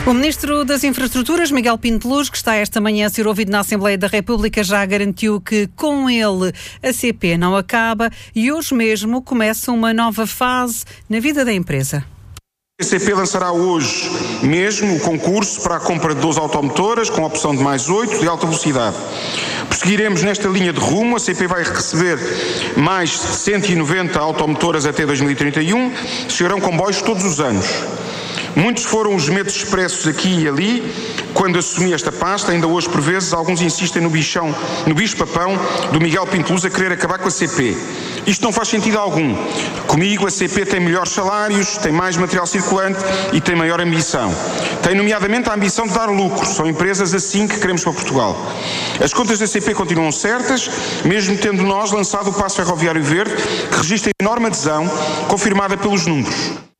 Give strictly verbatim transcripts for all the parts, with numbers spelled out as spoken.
O Ministro das Infraestruturas, Miguel Pinto Luz, que está esta manhã a ser ouvido na Assembleia da República, já garantiu que com ele a C P não acaba e hoje mesmo começa uma nova fase na vida da empresa. A C P lançará hoje mesmo o concurso para a compra de doze automotoras, com a opção de mais oito de alta velocidade. Prosseguiremos nesta linha de rumo. A C P vai receber mais cento e noventa automotoras até dois mil e trinta e um, chegarão comboios todos os anos. Muitos foram os medos expressos aqui e ali quando assumi esta pasta. Ainda hoje, por vezes, alguns insistem no bichão, no bicho-papão do Miguel Pinto Luz a querer acabar com a C P. Isto não faz sentido algum. Comigo, a C P tem melhores salários, tem mais material circulante e tem maior ambição. Tem, nomeadamente, a ambição de dar lucro. São empresas assim que queremos para Portugal. As contas da C P continuam certas, mesmo tendo nós lançado o Passo Ferroviário Verde, que registra enorme adesão, confirmada pelos números.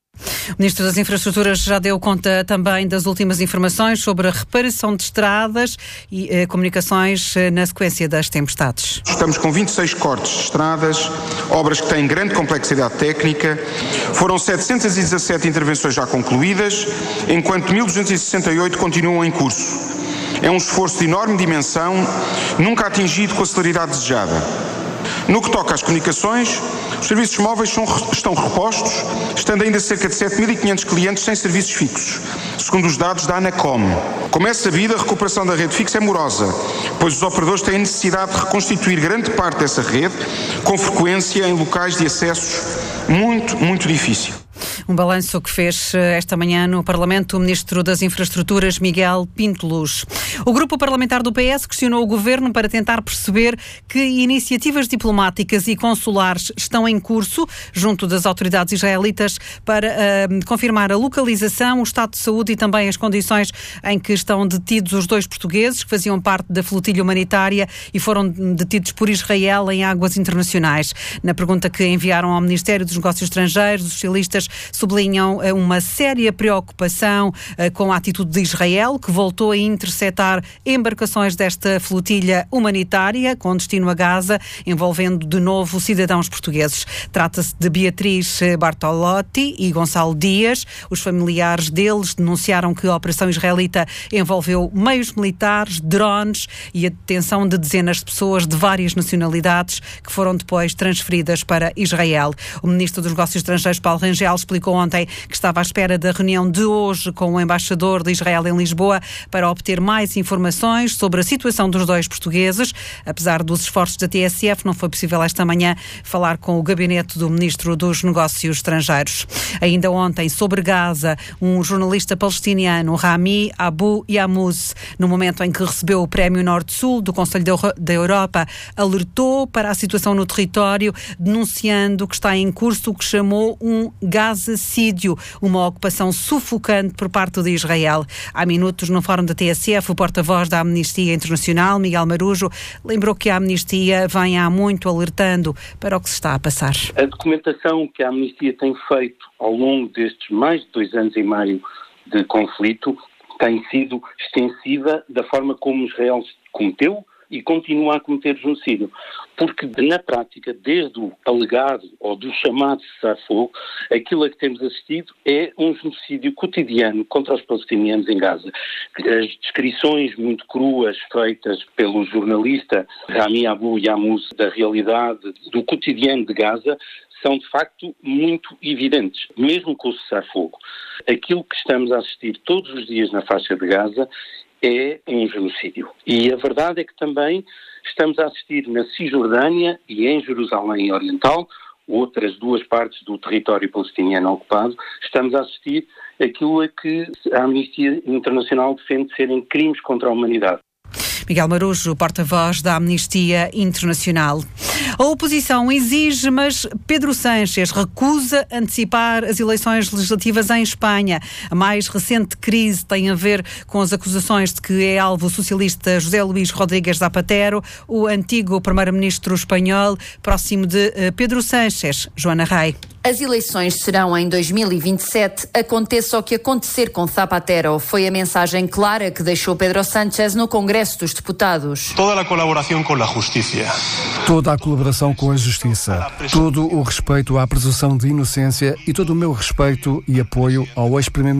O Ministro das Infraestruturas já deu conta também das últimas informações sobre a reparação de estradas e eh, comunicações eh, na sequência das tempestades. Estamos com vinte e seis cortes de estradas, obras que têm grande complexidade técnica. Foram setecentas e dezassete intervenções já concluídas, enquanto mil duzentas e sessenta e oito continuam em curso. É um esforço de enorme dimensão, nunca atingido com a celeridade desejada. No que toca às comunicações, os serviços móveis são, estão repostos, estando ainda cerca de sete mil e quinhentos clientes sem serviços fixos, segundo os dados da ANACOM. Como é sabido, a recuperação da rede fixa é morosa, pois os operadores têm necessidade de reconstituir grande parte dessa rede, com frequência em locais de acessos muito, muito difícil. Um balanço que fez esta manhã no Parlamento o Ministro das Infraestruturas, Miguel Pinto Luz. O grupo parlamentar do P S questionou o Governo para tentar perceber que iniciativas diplomáticas e consulares estão em curso junto das autoridades israelitas para uh, confirmar a localização, o estado de saúde e também as condições em que estão detidos os dois portugueses que faziam parte da flotilha humanitária e foram detidos por Israel em águas internacionais. Na pergunta que enviaram ao Ministério dos Negócios Estrangeiros, os socialistas sublinham uma séria preocupação uh, com a atitude de Israel, que voltou a interceptar embarcações desta flotilha humanitária com destino a Gaza, envolvendo de novo cidadãos portugueses. Trata-se de Beatriz Bartolotti e Gonçalo Dias. Os familiares deles denunciaram que a operação israelita envolveu meios militares, drones e a detenção de dezenas de pessoas de várias nacionalidades que foram depois transferidas para Israel. O Ministro dos Negócios Estrangeiros, Paulo Rangel, explicou ontem que estava à espera da reunião de hoje com o embaixador de Israel em Lisboa para obter mais informações sobre a situação dos dois portugueses. Apesar dos esforços da T S F, não foi possível esta manhã falar com o gabinete do Ministro dos Negócios Estrangeiros. Ainda ontem, sobre Gaza, um jornalista palestiniano, Rami Abu Yamuz, no momento em que recebeu o Prémio Norte-Sul do Conselho da Europa, alertou para a situação no território, denunciando que está em curso o que chamou um Gazacídio, uma ocupação sufocante por parte de Israel. Há minutos, no fórum da T S F, o porta-voz da Amnistia Internacional, Miguel Marujo, lembrou que a Amnistia vem há muito alertando para o que se está a passar. A documentação que a Amnistia tem feito ao longo destes mais de dois anos e meio de conflito tem sido extensiva da forma como Israel cometeu e continua a cometer genocídio. Porque, na prática, desde o alegado ou do chamado cessar-fogo, aquilo a que temos assistido é um genocídio cotidiano contra os palestinianos em Gaza. As descrições muito cruas feitas pelo jornalista Rami Abu Yamuz da realidade do cotidiano de Gaza são, de facto, muito evidentes, mesmo com o cessar-fogo. Aquilo que estamos a assistir todos os dias na faixa de Gaza é um genocídio. E a verdade é que também estamos a assistir na Cisjordânia e em Jerusalém Oriental, outras duas partes do território palestiniano ocupado, estamos a assistir aquilo a que a Amnistia Internacional defende serem crimes contra a humanidade. Miguel Marujo, porta-voz da Amnistia Internacional. A oposição exige, mas Pedro Sánchez recusa antecipar as eleições legislativas em Espanha. A mais recente crise tem a ver com as acusações de que é alvo o socialista José Luís Rodríguez Zapatero, o antigo primeiro-ministro espanhol, próximo de Pedro Sánchez. Joana Rey. As eleições serão em dois mil e vinte e sete, aconteça o que acontecer com Zapatero. Foi a mensagem clara que deixou Pedro Sánchez no Congresso dos Deputados. Toda a colaboração com a justiça. Toda a colaboração com a justiça. Todo o respeito à presunção de inocência e todo o meu respeito e apoio ao ex-primeiro-ministro